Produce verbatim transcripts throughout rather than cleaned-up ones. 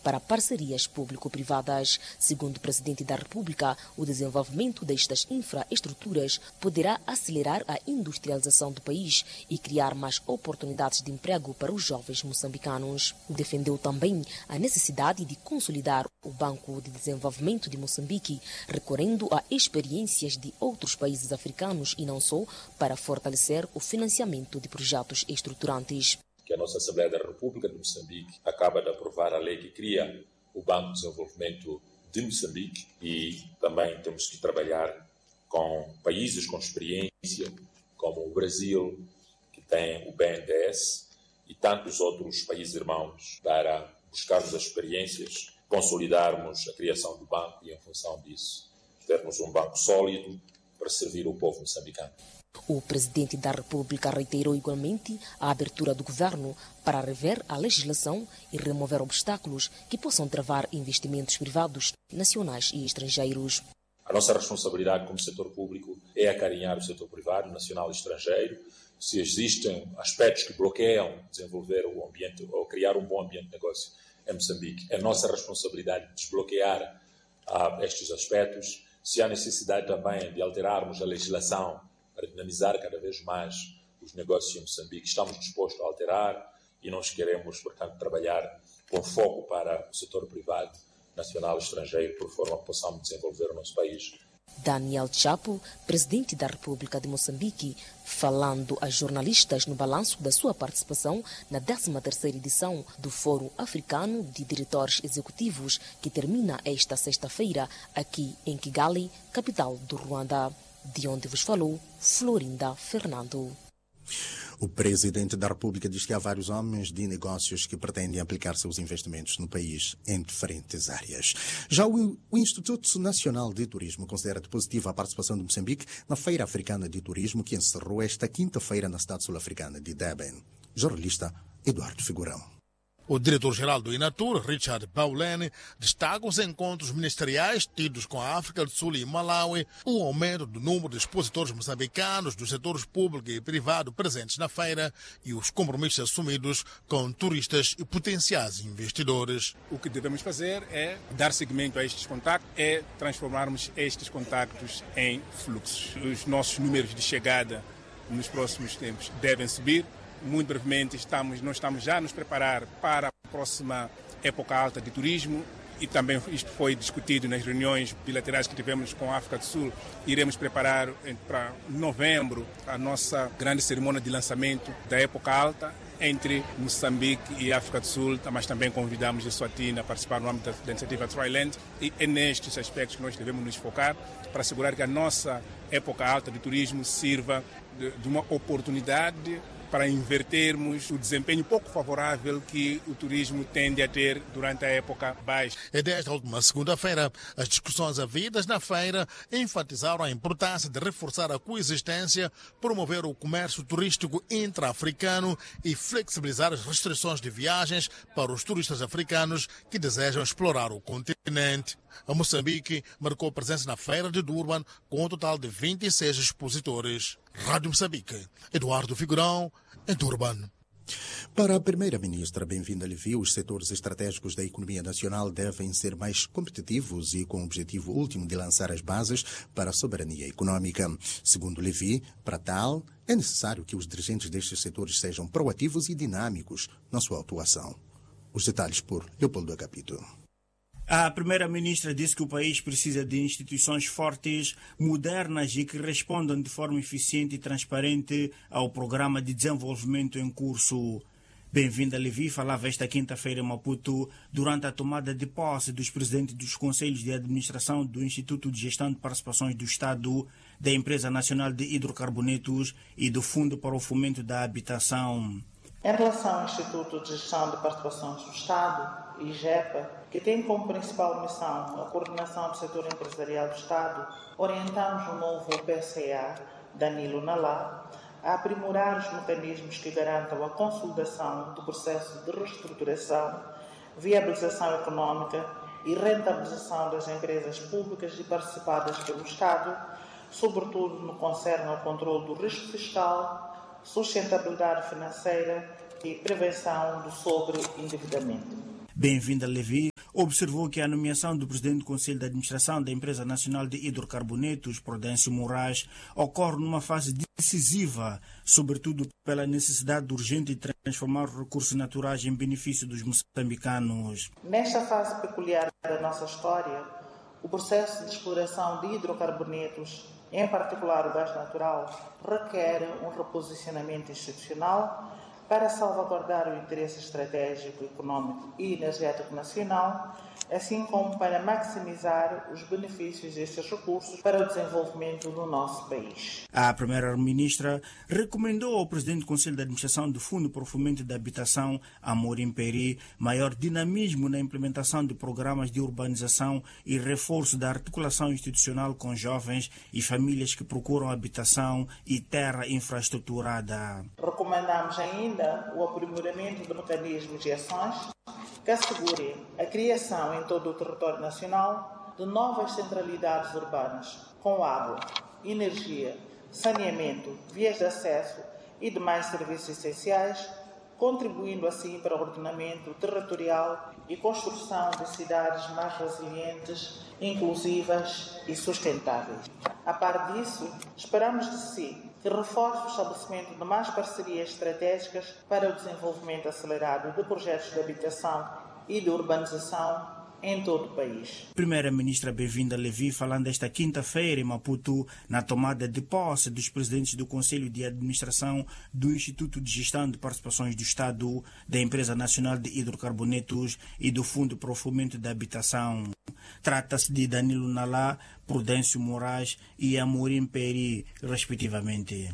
para parcerias público-privadas. Segundo o Presidente da República, o desenvolvimento destas infraestruturas poderá acelerar a industrialização do país e criar mais oportunidades de emprego para os jovens moçambicanos. Defendeu também a necessidade de consolidar o Banco de Desenvolvimento de Moçambique, recorrendo a experiências de outros países africanos e não só, para fortalecer o financiamento de projetos estruturantes. Que a nossa Assembleia da República de Moçambique acaba de aprovar a lei que cria o Banco de Desenvolvimento de Moçambique, e também temos que trabalhar com países com experiência, como o Brasil, que tem o B N D E S, e tantos outros países irmãos, para buscarmos as experiências, consolidarmos a criação do banco e, em função disso, termos um banco sólido para servir o povo moçambicano. O Presidente da República reiterou igualmente a abertura do governo para rever a legislação e remover obstáculos que possam travar investimentos privados, nacionais e estrangeiros. A nossa responsabilidade como setor público é acarinhar o setor privado, nacional e estrangeiro. Se existem aspectos que bloqueiam desenvolver o ambiente ou criar um bom ambiente de negócio em Moçambique, é nossa responsabilidade desbloquear ah, estes aspectos. Se há necessidade também de alterarmos a legislação para dinamizar cada vez mais os negócios em Moçambique, estamos dispostos a alterar e nós queremos, portanto, trabalhar com foco para o setor privado, nacional e estrangeiro, por forma que possamos desenvolver o nosso país. Daniel Chapo, Presidente da República de Moçambique, falando a jornalistas no balanço da sua participação na décima terceira edição do Fórum Africano de Diretores Executivos, que termina esta sexta-feira aqui em Kigali, capital do Ruanda. De onde vos falou, Florinda Fernando. O Presidente da República diz que há vários homens de negócios que pretendem aplicar seus investimentos no país em diferentes áreas. Já o, o Instituto Nacional de Turismo considera positiva a participação de Moçambique na Feira Africana de Turismo, que encerrou esta quinta-feira na cidade sul-africana de Durban. Jornalista Eduardo Figurão. O diretor-geral do INATUR, Richard Paulene, destaca os encontros ministeriais tidos com a África do Sul e Malawi, o aumento do número de expositores moçambicanos dos setores público e privado presentes na feira e os compromissos assumidos com turistas e potenciais investidores. O que devemos fazer é dar seguimento a estes contactos, é transformarmos estes contactos em fluxos. Os nossos números de chegada nos próximos tempos devem subir. Muito brevemente, estamos, nós estamos já a nos preparar para a próxima época alta de turismo, e também isto foi discutido nas reuniões bilaterais que tivemos com a África do Sul. Iremos preparar para novembro a nossa grande cerimônia de lançamento da época alta entre Moçambique e África do Sul, mas também convidamos a Eswatini a participar no âmbito da iniciativa Triland, e é nestes aspectos que nós devemos nos focar para assegurar que a nossa época alta de turismo sirva de, de uma oportunidade para invertermos o desempenho pouco favorável que o turismo tende a ter durante a época baixa. E desde a última segunda-feira, as discussões havidas na feira enfatizaram a importância de reforçar a coexistência, promover o comércio turístico intra-africano e flexibilizar as restrições de viagens para os turistas africanos que desejam explorar o continente. A Moçambique marcou presença na feira de Durban com um total de vinte e seis expositores. Rádio Moçambique, Eduardo Figurão, em Durban. Para a Primeira-Ministra Bem-vinda Levi, os setores estratégicos da economia nacional devem ser mais competitivos e com o objetivo último de lançar as bases para a soberania econômica. Segundo Levi, para tal, é necessário que os dirigentes destes setores sejam proativos e dinâmicos na sua atuação. Os detalhes por Leopoldo Agapito. A Primeira-Ministra disse que o país precisa de instituições fortes, modernas e que respondam de forma eficiente e transparente ao programa de desenvolvimento em curso. Bem-vinda Levi falava esta quinta-feira em Maputo durante a tomada de posse dos presidentes dos Conselhos de Administração do Instituto de Gestão de Participações do Estado, da Empresa Nacional de Hidrocarbonetos e do Fundo para o Fomento da Habitação. Em relação ao Instituto de Gestão de Participações do Estado, I G E P A, que tem como principal missão a coordenação do setor empresarial do Estado, orientamos o novo P C A, Danilo Nalá, a aprimorar os mecanismos que garantam a consolidação do processo de reestruturação, viabilização econômica e rentabilização das empresas públicas e participadas pelo Estado, sobretudo no que concerne ao controle do risco fiscal, sustentabilidade financeira e prevenção do sobreendividamento. Bem-vinda Levi observou que a nomeação do presidente do Conselho de Administração da Empresa Nacional de Hidrocarbonetos, Prudêncio Moraes, ocorre numa fase decisiva, sobretudo pela necessidade urgente de transformar os recursos naturais em benefício dos moçambicanos. Nesta fase peculiar da nossa história, o processo de exploração de hidrocarbonetos, em particular o gás natural, requer um reposicionamento institucional para salvaguardar o interesse estratégico, econômico e energético nacional, assim como para maximizar os benefícios destes recursos para o desenvolvimento do nosso país. A primeira-ministra recomendou ao presidente do Conselho de Administração do Fundo para o Fomento da Habitação, Amorim Peri, maior dinamismo na implementação de programas de urbanização e reforço da articulação institucional com jovens e famílias que procuram habitação e terra infraestruturada. Recomendamos ainda o aprimoramento de mecanismos e ações que assegurem a criação em todo o território nacional de novas centralidades urbanas com água, energia, saneamento, vias de acesso e demais serviços essenciais, contribuindo assim para o ordenamento territorial e construção de cidades mais resilientes, inclusivas e sustentáveis. A par disso, esperamos de si que reforce o estabelecimento de mais parcerias estratégicas para o desenvolvimento acelerado de projetos de habitação e de urbanização em todo o país. Primeira-ministra Bevinda Levi falando esta quinta-feira em Maputo na tomada de posse dos presidentes do Conselho de Administração do Instituto de Gestão de Participações do Estado, da Empresa Nacional de Hidrocarbonetos e do Fundo para o Fomento da Habitação. Trata-se de Danilo Nalá, Prudêncio Moraes e Amorim Peri, respectivamente.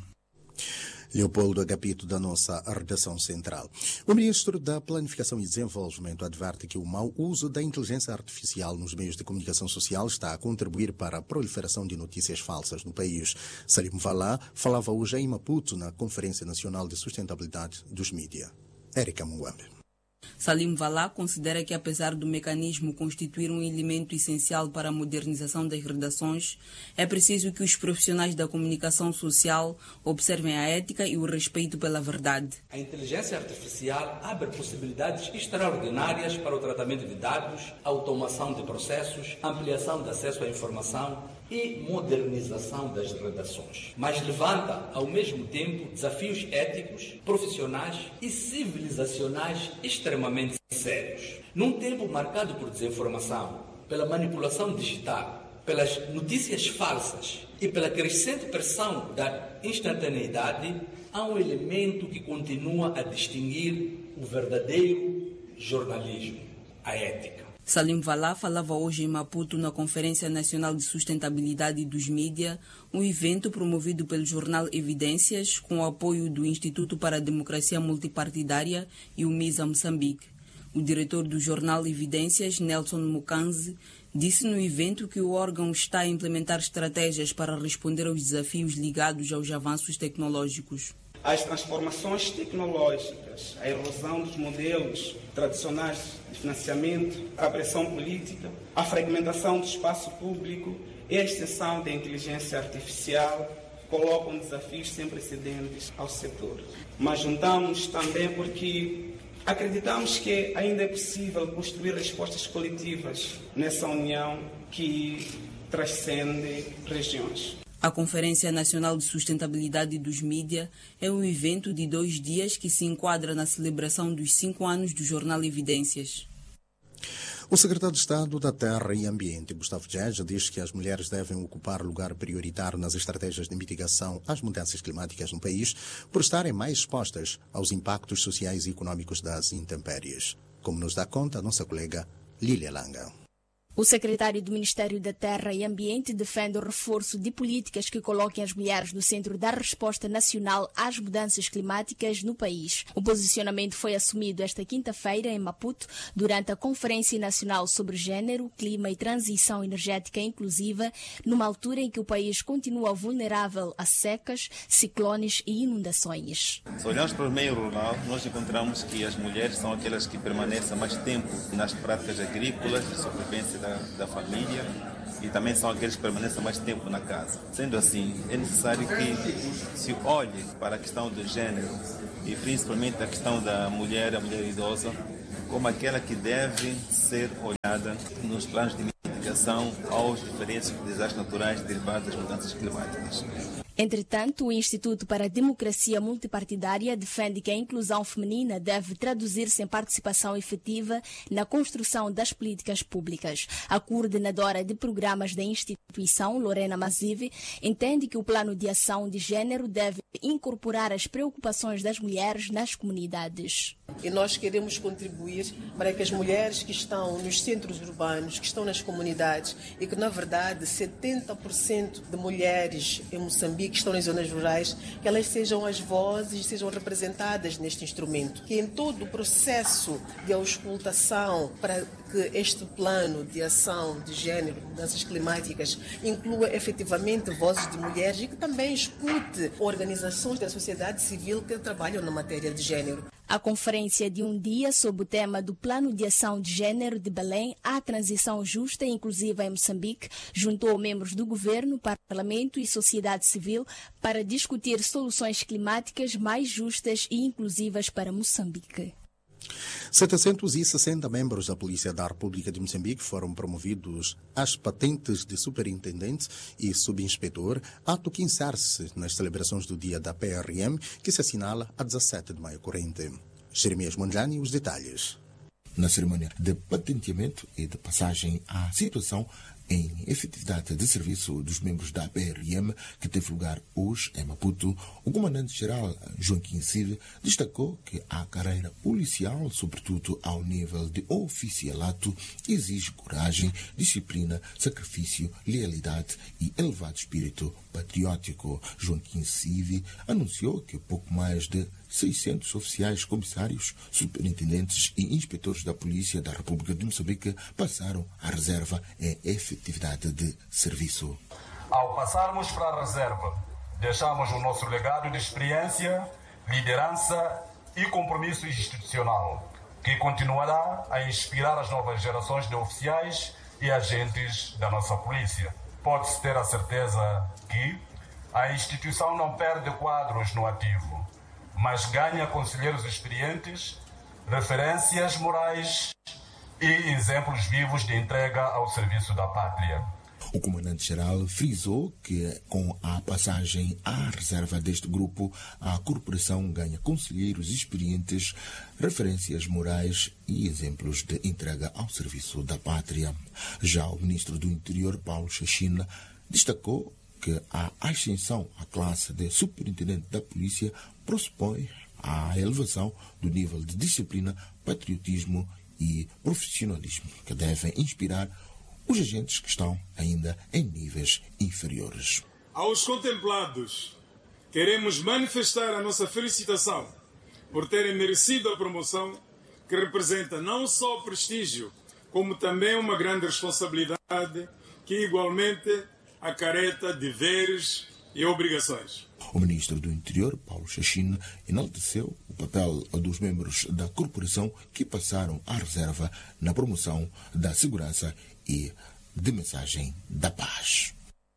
Leopoldo Agapito, da nossa redação central. O ministro da Planificação e Desenvolvimento adverte que o mau uso da inteligência artificial nos meios de comunicação social está a contribuir para a proliferação de notícias falsas no país. Salim Valá falava hoje em Maputo na Conferência Nacional de Sustentabilidade dos Mídia. Érica Munguambe. Salim Valá considera que, apesar do mecanismo constituir um elemento essencial para a modernização das redações, é preciso que os profissionais da comunicação social observem a ética e o respeito pela verdade. A inteligência artificial abre possibilidades extraordinárias para o tratamento de dados, automação de processos, ampliação de acesso à informação e modernização das redações, mas levanta, ao mesmo tempo, desafios éticos, profissionais e civilizacionais extremamente sérios. Num tempo marcado por desinformação, pela manipulação digital, pelas notícias falsas e pela crescente pressão da instantaneidade, há um elemento que continua a distinguir o verdadeiro jornalismo, a ética. Salim Valá falava hoje em Maputo na Conferência Nacional de Sustentabilidade dos Mídia, um evento promovido pelo jornal Evidências, com o apoio do Instituto para a Democracia Multipartidária e o MISA Moçambique. O diretor do jornal Evidências, Nelson Mukanzi, disse no evento que o órgão está a implementar estratégias para responder aos desafios ligados aos avanços tecnológicos. As transformações tecnológicas, a erosão dos modelos tradicionais de financiamento, a pressão política, a fragmentação do espaço público e a extensão da inteligência artificial colocam desafios sem precedentes ao setor. Mas juntamos também porque acreditamos que ainda é possível construir respostas coletivas nessa união que transcende regiões. A Conferência Nacional de Sustentabilidade dos Mídia é um evento de dois dias que se enquadra na celebração dos cinco anos do jornal Evidências. O secretário de Estado da Terra e Ambiente, Gustavo Geja, diz que as mulheres devem ocupar lugar prioritário nas estratégias de mitigação às mudanças climáticas no país, por estarem mais expostas aos impactos sociais e econômicos das intempéries. Como nos dá conta a nossa colega Lília Langa. O secretário do Ministério da Terra e Ambiente defende o reforço de políticas que coloquem as mulheres no centro da resposta nacional às mudanças climáticas no país. O posicionamento foi assumido esta quinta-feira em Maputo durante a Conferência Nacional sobre Gênero, Clima e Transição Energética Inclusiva, numa altura em que o país continua vulnerável a secas, ciclones e inundações. Se olharmos para o meio rural, nós encontramos que as mulheres são aquelas que permanecem mais tempo nas práticas agrícolas, de sobrevivência da, da família, e também são aqueles que permanecem mais tempo na casa. Sendo assim, é necessário que se olhe para a questão do gênero e principalmente a questão da mulher, a mulher idosa, como aquela que deve ser olhada nos planos de mitigação aos diferentes desastres naturais derivados das mudanças climáticas. Entretanto, o Instituto para a Democracia Multipartidária defende que a inclusão feminina deve traduzir-se em participação efetiva na construção das políticas públicas. A coordenadora de programas da instituição, Lorena Mazivi, entende que o plano de ação de género deve incorporar as preocupações das mulheres nas comunidades. E nós queremos contribuir para que as mulheres que estão nos centros urbanos, que estão nas comunidades e que, na verdade, setenta por cento de mulheres em Moçambique que estão nas zonas rurais, que elas sejam as vozes, sejam representadas neste instrumento. Que em todo o processo de auscultação para que este plano de ação de género, mudanças climáticas, inclua efetivamente vozes de mulheres e que também escute organizações da sociedade civil que trabalham na matéria de género. A conferência de um dia sob o tema do Plano de Ação de Gênero de Belém à Transição Justa e Inclusiva em Moçambique juntou membros do governo, parlamento e sociedade civil para discutir soluções climáticas mais justas e inclusivas para Moçambique. setecentos e sessenta membros da Polícia da República de Moçambique foram promovidos às patentes de superintendente e subinspetor, ato que encerra-se nas celebrações do dia da P R M, que se assinala a dezassete de maio corrente. Jeremias Mondlane, os detalhes. Na cerimônia de patenteamento e de passagem à situação em efetividade de serviço dos membros da P R M, que teve lugar hoje em Maputo, o comandante-geral Joaquim Silva destacou que a carreira policial, sobretudo ao nível de oficialato, exige coragem, disciplina, sacrifício, lealidade e elevado espírito patriótico. Joaquim Silva anunciou que pouco mais de seiscentos oficiais, comissários, superintendentes e inspetores da Polícia da República de Moçambique passaram à reserva em efetividade de serviço. Ao passarmos para a reserva, deixamos o nosso legado de experiência, liderança e compromisso institucional, que continuará a inspirar as novas gerações de oficiais e agentes da nossa polícia. Pode-se ter a certeza que a instituição não perde quadros no ativo, mas ganha conselheiros experientes, referências morais e exemplos vivos de entrega ao serviço da pátria. O comandante-geral frisou que, com a passagem à reserva deste grupo, a corporação ganha conselheiros experientes, referências morais e exemplos de entrega ao serviço da pátria. Já o ministro do Interior, Paulo Chachina, destacou que a ascensão à classe de superintendente da polícia pressupõe a elevação do nível de disciplina, patriotismo e profissionalismo que devem inspirar os agentes que estão ainda em níveis inferiores. Aos contemplados, queremos manifestar a nossa felicitação por terem merecido a promoção que representa não só prestígio, como também uma grande responsabilidade que igualmente acarreta deveres e obrigações. O ministro do Interior, Paulo Chachina, enalteceu o papel dos membros da corporação que passaram à reserva na promoção da segurança e de mensagem da paz.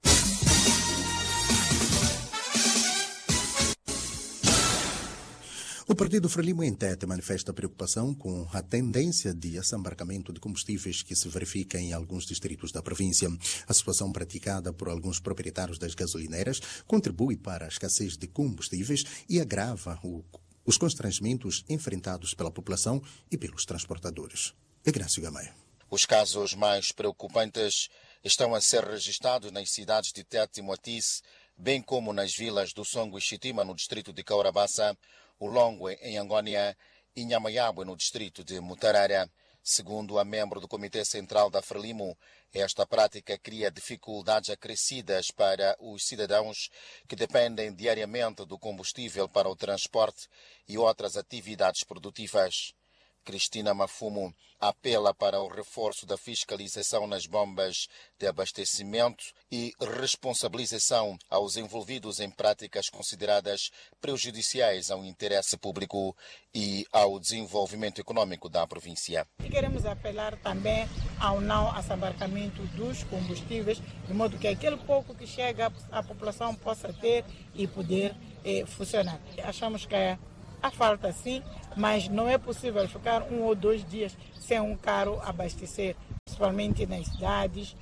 O Partido Frelimo em Tete manifesta preocupação com a tendência de assambarcamento de combustíveis que se verifica em alguns distritos da província. A situação praticada por alguns proprietários das gasolineiras contribui para a escassez de combustíveis e agrava o, os constrangimentos enfrentados pela população e pelos transportadores. Ignácio Gamaia. Os casos mais preocupantes estão a ser registrados nas cidades de Tete e Moatize, bem como nas vilas do Songo e Chitima, no distrito de Caurabaça, o Longwe, em Angônia, e Nhamayabwe, no distrito de Mutarara. Segundo a membro do Comitê Central da Frelimo, esta prática cria dificuldades acrescidas para os cidadãos que dependem diariamente do combustível para o transporte e outras atividades produtivas. Cristina Mafumo apela para o reforço da fiscalização nas bombas de abastecimento e responsabilização aos envolvidos em práticas consideradas prejudiciais ao interesse público e ao desenvolvimento econômico da província. E queremos apelar também ao não assambarcamento dos combustíveis, de modo que aquele pouco que chega a população possa ter e poder eh, funcionar. Achamos que Há falta sim, mas não é possível ficar um ou dois dias sem um carro abastecer, principalmente nas cidades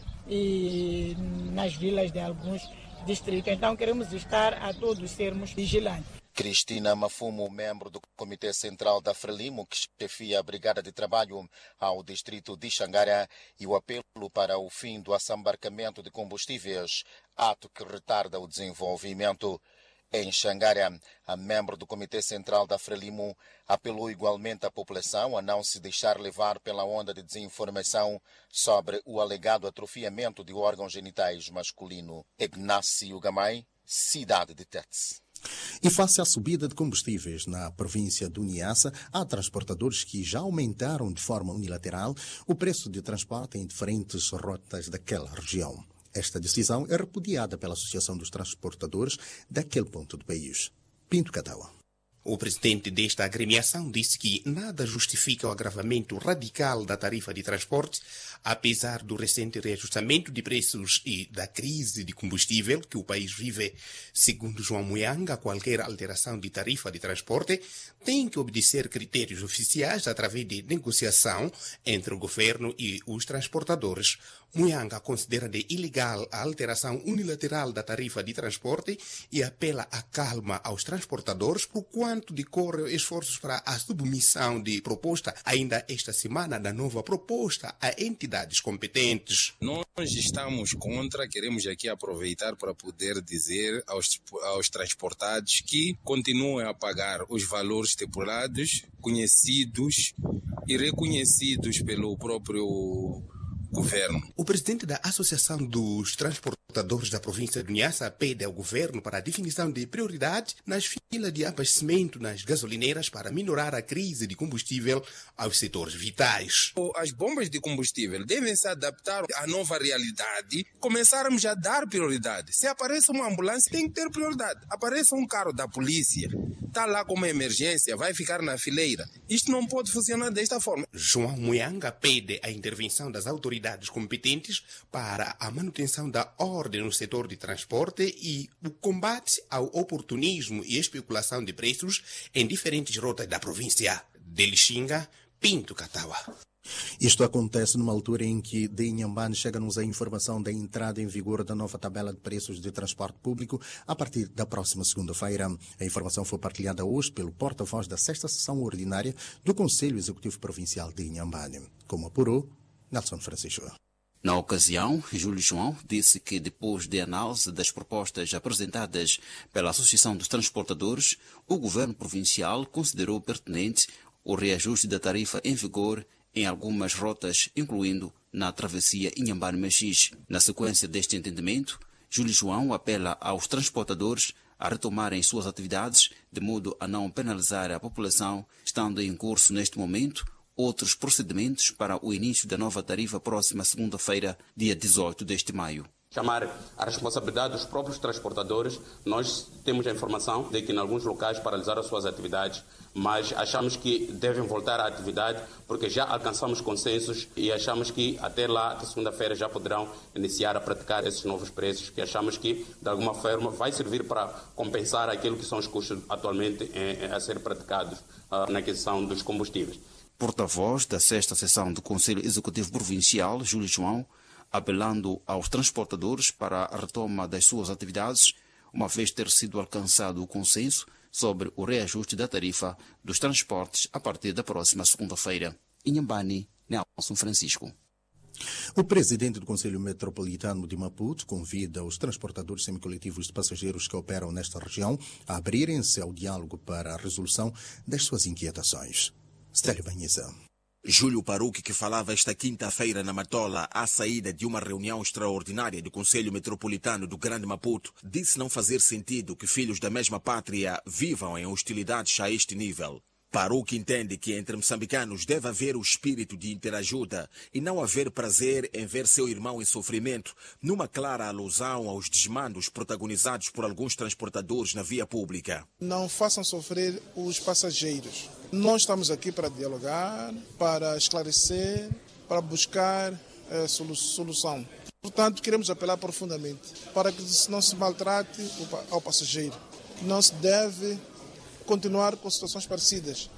e nas vilas de alguns distritos. Então queremos estar a todos sermos vigilantes. Cristina Mafumo, membro do Comitê Central da Frelimo, que chefia a Brigada de Trabalho ao distrito de Xangara, e o apelo para o fim do assambarcamento de combustíveis, ato que retarda o desenvolvimento. Em Xangara, a membro do Comitê Central da Frelimo apelou igualmente à população a não se deixar levar pela onda de desinformação sobre o alegado atrofiamento de órgãos genitais masculino. Ignácio Gamay, cidade de Tete. E face à subida de combustíveis na província do Niassa, há transportadores que já aumentaram de forma unilateral o preço de transporte em diferentes rotas daquela região. Esta decisão é repudiada pela Associação dos Transportadores daquele ponto do país. Pinto Cataua. O presidente desta agremiação disse que nada justifica o agravamento radical da tarifa de transporte, apesar do recente reajustamento de preços e da crise de combustível que o país vive. Segundo João Muyanga, qualquer alteração de tarifa de transporte tem que obedecer critérios oficiais através de negociação entre o governo e os transportadores. Muyanga considera de ilegal a alteração unilateral da tarifa de transporte e apela à calma aos transportadores, por quanto decorrem esforços para a submissão de proposta ainda esta semana da nova proposta a entidades competentes. Nós estamos contra, queremos aqui aproveitar para poder dizer aos, aos transportados que continuem a pagar os valores estipulados, conhecidos e reconhecidos pelo próprio governo. O presidente da Associação dos Transportadores da província de Niassa pede ao governo para a definição de prioridades nas filas de abastecimento nas gasolineiras para minorar a crise de combustível aos setores vitais. As bombas de combustível devem se adaptar à nova realidade, começarmos a dar prioridade. Se aparece uma ambulância, tem que ter prioridade. Aparece um carro da polícia, está lá com uma emergência, vai ficar na fileira. Isto não pode funcionar desta forma. João Muyanga pede a intervenção das autoridades competentes para a manutenção da ordem no setor de transporte e o combate ao oportunismo e especulação de preços em diferentes rotas da província. De Lixinga, Pinto Cataua. Isto acontece numa altura em que de Inhambane chega-nos a informação da entrada em vigor da nova tabela de preços de transporte público a partir da próxima segunda-feira. A informação foi partilhada hoje pelo porta-voz da sexta sessão ordinária do Conselho Executivo Provincial de Inhambane. Como apurou Nelson Francisco. Na ocasião, Júlio João disse que depois de análise das propostas apresentadas pela Associação dos Transportadores, o governo provincial considerou pertinente o reajuste da tarifa em vigor em algumas rotas, incluindo na travessia Inhambane-Machis. Na sequência deste entendimento, Júlio João apela aos transportadores a retomarem suas atividades de modo a não penalizar a população, estando em curso neste momento outros procedimentos para o início da nova tarifa próxima segunda-feira, dia dezoito deste maio. Chamar a responsabilidade dos próprios transportadores. Nós temos a informação de que em alguns locais paralisaram as suas atividades, mas achamos que devem voltar à atividade porque já alcançamos consensos e achamos que até lá, até segunda-feira, já poderão iniciar a praticar esses novos preços, que achamos que de alguma forma vai servir para compensar aquilo que são os custos atualmente a ser praticados uh, na aquisição dos combustíveis. Porta-voz da sexta sessão do Conselho Executivo Provincial, Júlio João, apelando aos transportadores para a retoma das suas atividades, uma vez ter sido alcançado o consenso sobre o reajuste da tarifa dos transportes a partir da próxima segunda-feira. Inhambane, Nelson Francisco. O presidente do Conselho Metropolitano de Maputo convida os transportadores semicoletivos de passageiros que operam nesta região a abrirem-se ao diálogo para a resolução das suas inquietações. Stélio Banheza. Júlio Paruque, que falava esta quinta-feira na Matola, à saída de uma reunião extraordinária do Conselho Metropolitano do Grande Maputo, disse não fazer sentido que filhos da mesma pátria vivam em hostilidades a este nível. Paruque entende que entre moçambicanos deve haver o espírito de interajuda e não haver prazer em ver seu irmão em sofrimento, numa clara alusão aos desmandos protagonizados por alguns transportadores na via pública. Não façam sofrer os passageiros. Nós estamos aqui para dialogar, para esclarecer, para buscar eh, solução. Portanto, queremos apelar profundamente para que não se maltrate ao passageiro. Não se deve continuar com situações parecidas,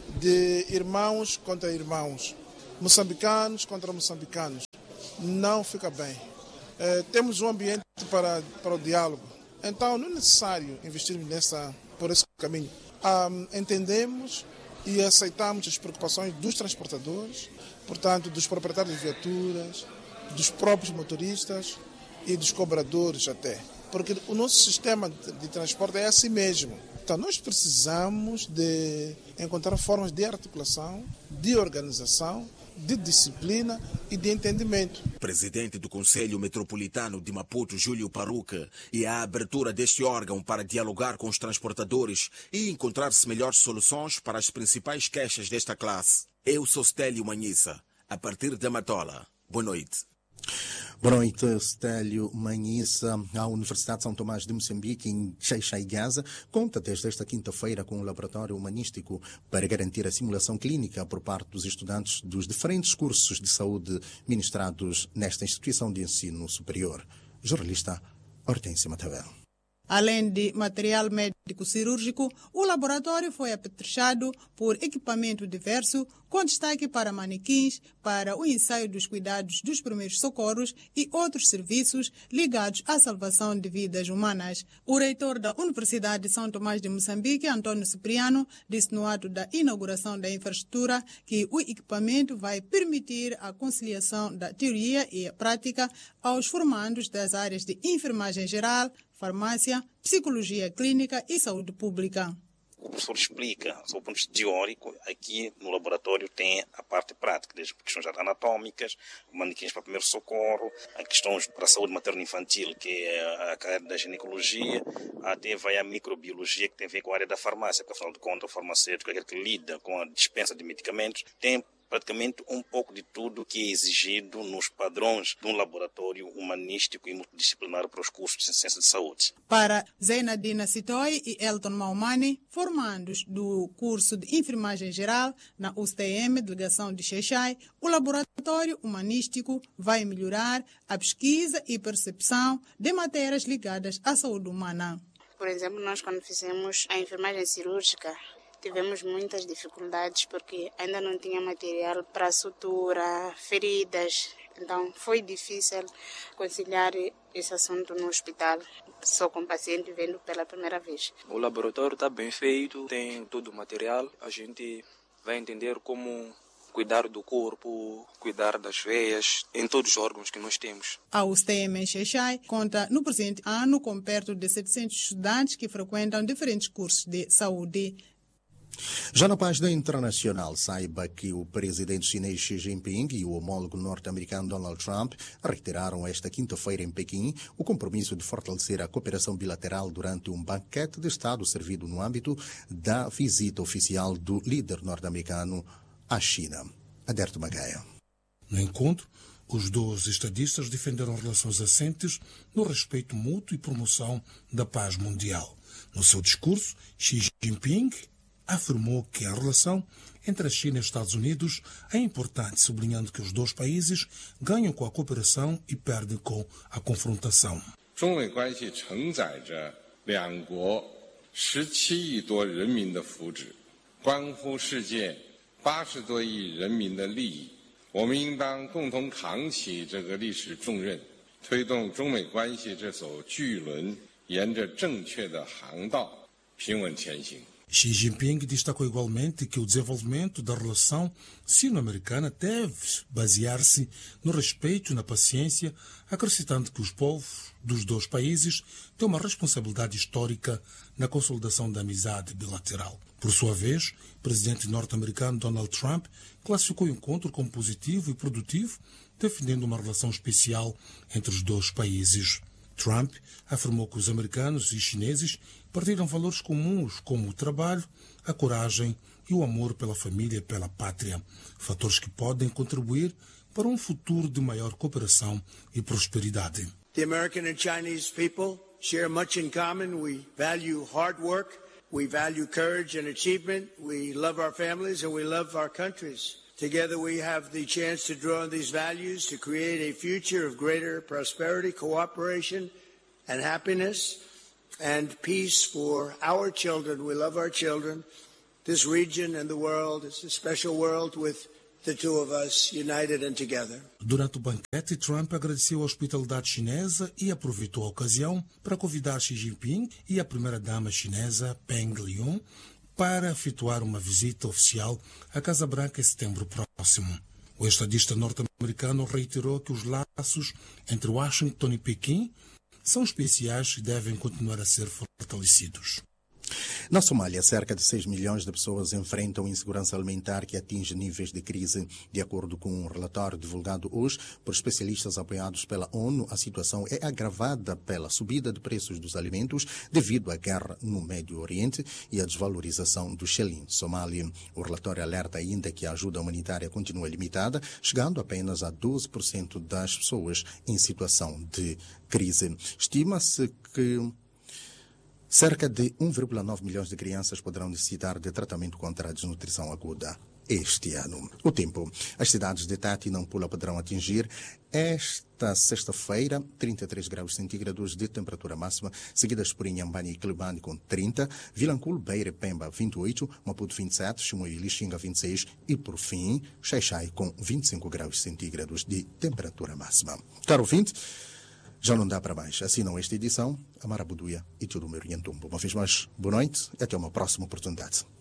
de irmãos contra irmãos, moçambicanos contra moçambicanos. Não fica bem. É, temos um ambiente para, para o diálogo. Então, não é necessário investirmos nessa, por esse caminho. Ah, entendemos e aceitamos as preocupações dos transportadores, portanto, dos proprietários de viaturas, dos próprios motoristas e dos cobradores até. Porque o nosso sistema de transporte é assim mesmo. Então, nós precisamos de encontrar formas de articulação, de organização, de disciplina e de entendimento. Presidente do Conselho Metropolitano de Maputo, Júlio Paruca, e a abertura deste órgão para dialogar com os transportadores e encontrar-se melhores soluções para as principais queixas desta classe. Eu sou Stélio Manhissa, a partir da Matola. Boa noite. Boa noite, Stélio Manhissa. A Universidade de São Tomás de Moçambique, em Xai-Xai-Gaza, conta desde esta quinta-feira com um laboratório humanístico para garantir a simulação clínica por parte dos estudantes dos diferentes cursos de saúde ministrados nesta instituição de ensino superior. Jornalista Hortência Matavel. Além de material médico cirúrgico, o laboratório foi apetrechado por equipamento diverso, com destaque para manequins, para o ensaio dos cuidados dos primeiros socorros e outros serviços ligados à salvação de vidas humanas. O reitor da Universidade de São Tomás de Moçambique, Antônio Cipriano, disse no ato da inauguração da infraestrutura que o equipamento vai permitir a conciliação da teoria e a prática aos formandos das áreas de enfermagem geral, farmácia, psicologia clínica e saúde pública. O professor explica, sob o ponto de vista teórico, aqui no laboratório tem a parte prática, desde questões anatômicas, manequins para primeiro socorro, a questões para a saúde materno-infantil, que é a área da ginecologia, até vai a microbiologia, que tem a ver com a área da farmácia, porque afinal de contas o farmacêutico é aquele que lida com a dispensa de medicamentos, tem praticamente um pouco de tudo que é exigido nos padrões de um laboratório humanístico e multidisciplinar para os cursos de ciência de saúde. Para Zeinadina Sitoi e Elton Maumani, formandos do curso de enfermagem geral na U S T M, delegação de Xai-Xai, o laboratório humanístico vai melhorar a pesquisa e percepção de matérias ligadas à saúde humana. Por exemplo, nós quando fizemos a enfermagem cirúrgica, tivemos muitas dificuldades porque ainda não tinha material para sutura, feridas. Então foi difícil conciliar esse assunto no hospital, só com o paciente vendo pela primeira vez. O laboratório está bem feito, tem todo o material. A gente vai entender como cuidar do corpo, cuidar das veias, em todos os órgãos que nós temos. A U S T M em Xai-Xai conta no presente ano com perto de setecentos estudantes que frequentam diferentes cursos de saúde. Já na página internacional, saiba que o presidente chinês Xi Jinping e o homólogo norte-americano Donald Trump reiteraram esta quinta-feira em Pequim o compromisso de fortalecer a cooperação bilateral durante um banquete de Estado servido no âmbito da visita oficial do líder norte-americano à China. Aderto Magaia. No encontro, os dois estadistas defenderam relações assentes no respeito mútuo e promoção da paz mundial. No seu discurso, Xi Jinping afirmou que a relação entre a China e os Estados Unidos é importante, sublinhando que os dois países ganham com a cooperação e perdem com a confrontação. Xi Jinping destacou igualmente que o desenvolvimento da relação sino-americana deve basear-se no respeito e na paciência, acrescentando que os povos dos dois países têm uma responsabilidade histórica na consolidação da amizade bilateral. Por sua vez, o presidente norte-americano Donald Trump classificou o encontro como positivo e produtivo, defendendo uma relação especial entre os dois países. Trump afirmou que os americanos e chineses partilham valores comuns como o trabalho, a coragem e o amor pela família e pela pátria, fatores que podem contribuir para um futuro de maior cooperação e prosperidade. The American and Chinese people share much in common. We value hard work, we value courage and achievement, we love our families and we love our countries. Together we have the chance to draw on these values to create a future of greater prosperity, cooperation and happiness and peace for our children. We love our children. This region and the world is a special world with the two of us united and together. Durante o banquete, Trump agradeceu a hospitalidade chinesa e aproveitou a ocasião para convidar Xi Jinping e a primeira-dama chinesa, Peng Liyuan, para efetuar uma visita oficial à Casa Branca em setembro próximo. O estadista norte-americano reiterou que os laços entre Washington e Pequim são especiais e devem continuar a ser fortalecidos. Na Somália, cerca de seis milhões de pessoas enfrentam insegurança alimentar que atinge níveis de crise. De acordo com um relatório divulgado hoje por especialistas apoiados pela ONU, a situação é agravada pela subida de preços dos alimentos devido à guerra no Médio Oriente e à desvalorização do shilling somali. O relatório alerta ainda que a ajuda humanitária continua limitada, chegando apenas a doze por cento das pessoas em situação de crise. Estima-se que cerca de um vírgula nove milhões de crianças poderão necessitar de tratamento contra a desnutrição aguda este ano. O tempo. As cidades de Tati e Nampula poderão atingir esta sexta-feira trinta e três graus centígrados de temperatura máxima, seguidas por Inhambane e Quelimane com trinta, Vilanculo, Beira e Pemba vinte e oito, Maputo vinte e sete, Chimoio e Lixinga vinte e seis e, por fim, Xai-Xai com vinte e cinco graus centígrados de temperatura máxima. Caro ouvinte, já não dá para mais. Assinam esta edição, Amara Buduia e tudo o meu Orientumbo. Uma vez mais, boa noite e até uma próxima oportunidade.